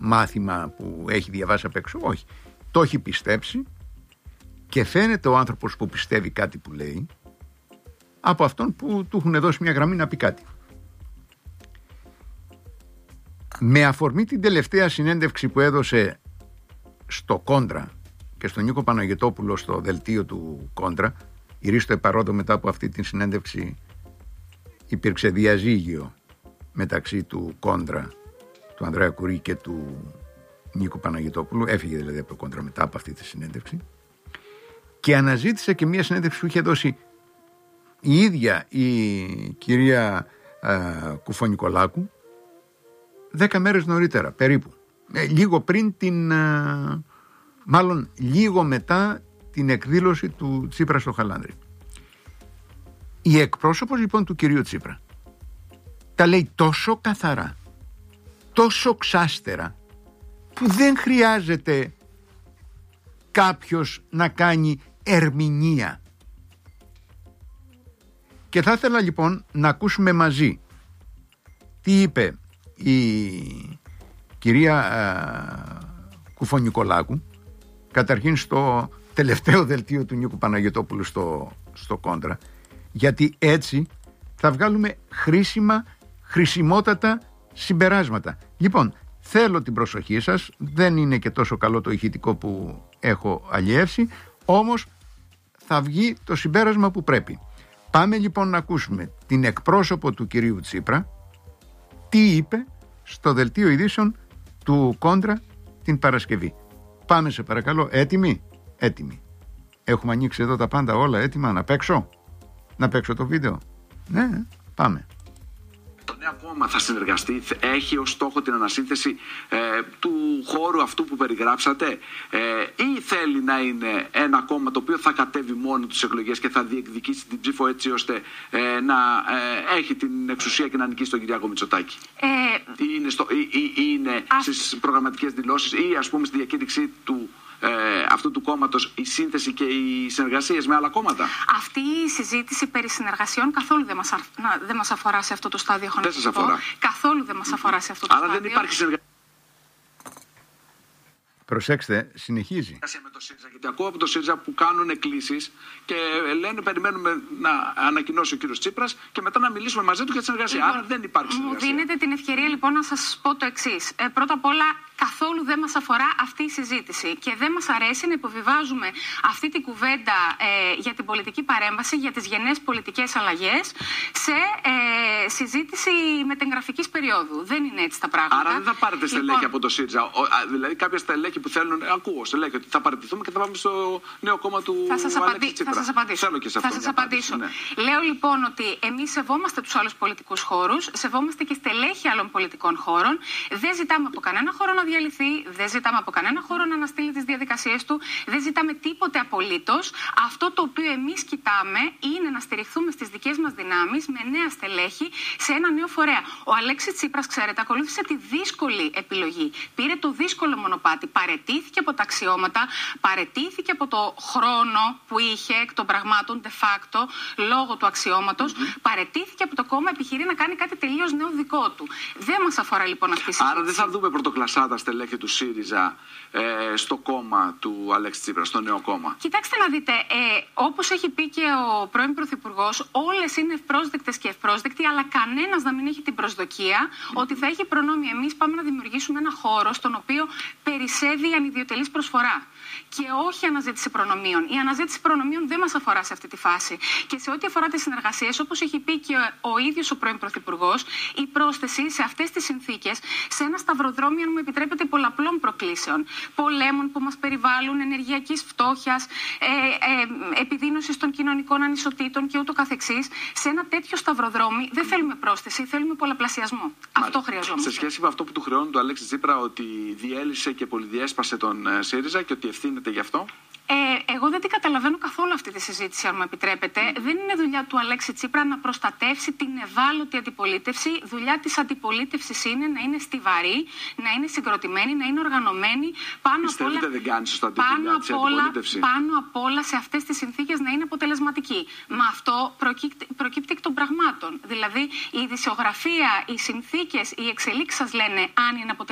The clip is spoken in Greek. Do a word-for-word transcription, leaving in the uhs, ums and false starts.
μάθημα που έχει διαβάσει απ' έξω. Όχι. Το έχει πιστέψει και φαίνεται ο άνθρωπος που πιστεύει κάτι που λέει από αυτόν που του έχουν δώσει μια γραμμή να πει κάτι. Με αφορμή την τελευταία συνέντευξη που έδωσε στο Κόντρα και στον Νίκο Παναγιωτόπουλο στο δελτίο του Κόντρα, η Ρίστο Επαρόδο μετά από αυτή τη συνέντευξη υπήρξε διαζύγιο μεταξύ του Κόντρα, του Ανδρέα Κουρί και του Νίκο Παναγιωτόπουλου, έφυγε δηλαδή από το Κόντρα μετά από αυτή τη συνέντευξη και αναζήτησε και μια συνέντευξη που είχε δώσει η ίδια η κυρία α, Κουφονικολάκου δέκα μέρες νωρίτερα περίπου, ε, λίγο πριν την α, μάλλον λίγο μετά την εκδήλωση του Τσίπρα στο Χαλάνδρι. Η εκπρόσωπος λοιπόν του κυρίου Τσίπρα τα λέει τόσο καθαρά, τόσο ξάστερα, που δεν χρειάζεται κάποιος να κάνει ερμηνεία. Και θα ήθελα λοιπόν να ακούσουμε μαζί τι είπε η κυρία α, Κουφονικολάκου καταρχήν στο τελευταίο δελτίο του Νίκου Παναγιωτόπουλου στο, στο Κόντρα, γιατί έτσι θα βγάλουμε χρήσιμα, χρησιμότατα συμπεράσματα. Λοιπόν, θέλω την προσοχή σας, δεν είναι και τόσο καλό το ηχητικό που έχω αλλιεύσει, όμως θα βγει το συμπέρασμα που πρέπει. Πάμε λοιπόν να ακούσουμε την εκπρόσωπο του κυρίου Τσίπρα τι είπε στο δελτίο ειδήσεων του Κόντρα την Παρασκευή. Πάμε σε παρακαλώ, έτοιμοι, έτοιμοι. Έχουμε ανοίξει εδώ τα πάντα όλα έτοιμα, να παίξω, να παίξω το βίντεο. Ναι, πάμε. Το νέο κόμμα θα συνεργαστεί, έχει ως στόχο την ανασύνθεση ε, του χώρου αυτού που περιγράψατε ε, ή θέλει να είναι ένα κόμμα το οποίο θα κατέβει μόνο τις εκλογές και θα διεκδικήσει την ψήφο έτσι ώστε ε, να ε, έχει την εξουσία και να νικήσει τον Κυριάκο Μητσοτάκη. Ε, ή είναι, στο, ή, ή, ή είναι α... στις προγραμματικές δηλώσεις ή ας πούμε στη διακήρυξη του Ε, αυτού του κόμματος η σύνθεση και οι συνεργασίες με άλλα κόμματα. Αυτή η συζήτηση περί συνεργασιών καθόλου δεν μας, α... δεν μας αφορά σε αυτό το στάδιο. Δεν σας αφορά. Καθόλου δεν μας αφορά σε αυτό το Άρα στάδιο. δεν υπάρχει συνεργασία. Προσέξτε, συνεχίζει. Με το ΣΥΡΙΖΑ, γιατί ακούω από το ΣΥΡΙΖΑ που κάνουν εκκλήσεις και λένε περιμένουμε να ανακοινώσει ο κύριος Τσίπρας και μετά να μιλήσουμε μαζί του για τη συνεργασία. Λοιπόν, άρα δεν υπάρχει συνεργασία. Μου δίνετε την ευκαιρία λοιπόν να σας πω το εξής. Ε, πρώτα απ' όλα, καθόλου δεν μας αφορά αυτή η συζήτηση και δεν μας αρέσει να υποβιβάζουμε αυτή την κουβέντα ε, για την πολιτική παρέμβαση, για τις γενναίες πολιτικές αλλαγές σε ε, συζήτηση μετεγγραφικής περίοδου. Δεν είναι έτσι τα πράγματα. Άρα δεν θα πάρετε στελέχη λοιπόν από το ΣΥΡΙΖΑ. Ο, α, δηλαδή κάποια στελέχη που θέλουν, ακούω στελέχη ότι θα παραιτηθούμε και θα πάμε στο νέο κόμμα του Αλέξη Τσίπρα. Θα σας απαντήσω. Θέλω και σε αυτό θα σας απαντήσω. Ναι. Λέω λοιπόν ότι εμείς σεβόμαστε τους άλλους πολιτικούς χώρους, σεβόμαστε και στελέχη άλλων πολιτικών χώρων. Δεν ζητάμε από κανένα χώρο να διαλυθεί, δεν ζητάμε από κανένα χώρο να αναστείλει τις διαδικασίες του, δεν ζητάμε τίποτε απολύτως. Αυτό το οποίο εμείς κοιτάμε είναι να στηριχθούμε στις δικές μας δυνάμεις με νέα στελέχη σε ένα νέο φορέα. Ο Αλέξης Τσίπρας, ξέρετε, ακολούθησε τη δύσκολη επιλογή. Πήρε το δύσκολο μονοπάτι, παρετήθηκε από τα αξιώματα, παρετήθηκε από το χρόνο που είχε εκ των πραγμάτων de facto λόγω του αξιώματος, mm-hmm. παρετήθηκε από το κόμμα, επιχειρεί να κάνει κάτι τελείως νέο δικό του. Δεν μας αφορά λοιπόν αυτή η συζήτηση. Άρα δεν θα δούμε πρωτοκλασσάτα στελέχη του ΣΥΡΙΖΑ ε, στο κόμμα του Αλέξη Τσίπρα, στο νέο κόμμα. Κοιτάξτε να δείτε, ε, όπως έχει πει και ο πρώην Πρωθυπουργός, όλες είναι ευπρόσδεκτες και ευπρόσδεκτοι, αλλά κανένας να μην έχει την προσδοκία mm-hmm. ότι θα έχει προνόμιο. Εμείς πάμε να δημιουργήσουμε ένα χώρο στον οποίο περισσεύει η ανιδιοτελής προσφορά και όχι αναζήτηση προνομίων. Η αναζήτηση προνομίων δεν μας αφορά σε αυτή τη φάση. Και σε ό,τι αφορά τις συνεργασίες, όπως έχει πει και ο ίδιος ο πρώην Πρωθυπουργός, η πρόσθεση σε αυτές τις συνθήκες, σε ένα σταυροδρόμιο, αν μου επιτρέπετε, πολλαπλών προκλήσεων, πολέμων που μας περιβάλλουν, ενεργειακής φτώχειας, ε, ε, επιδείνωσης των κοινωνικών ανισοτήτων και ούτω καθεξής, σε ένα τέτοιο σταυροδρόμι δεν θέλουμε πρόσθεση, θέλουμε πολλαπλασιασμό. Μάλιστα. Αυτό χρειαζόμαστε. Σε σχέση με αυτό που του χρεώνουν του Αλέξη Τσίπρα, ότι διέλυσε και πολυδιέσπασε τον ΣΥΡΙΖΑ και ότι ευθύνεται γι' αυτό. Ε, εγώ δεν την καταλαβαίνω καθόλου αυτή τη συζήτηση, αν μου επιτρέπετε. Mm. Δεν είναι δουλειά του Αλέξη Τσίπρα να προστατεύσει την ευάλωτη αντιπολίτευση. Δουλειά της αντιπολίτευσης είναι να είναι στιβαρή, να είναι συγκροτημένη, να είναι οργανωμένη. Πάνω απ' όλα, δεν κάνει σωστά την πάνω δουλειά της αντιπολίτευσης. Πάνω απ' όλα σε αυτές τις συνθήκες να είναι αποτελεσματική. Μα αυτό προκύπτει, προκύπτει εκ των πραγμάτων. Δηλαδή η ειδησιογραφία, οι συνθήκες, οι εξελίξεις σας λένε αν είναι αποτελεσματική.